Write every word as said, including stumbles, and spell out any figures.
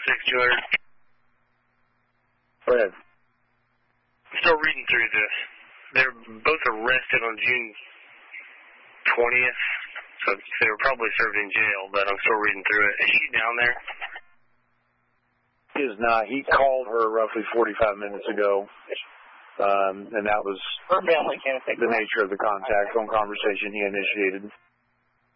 six two hundred. Go ahead. I'm still reading through this. They're both arrested on June twentieth, so they were probably served in jail, but I'm still reading through it. Is she down there? He is not. He called her roughly forty-five minutes ago, um, and that was the nature of the contact, phone conversation he initiated.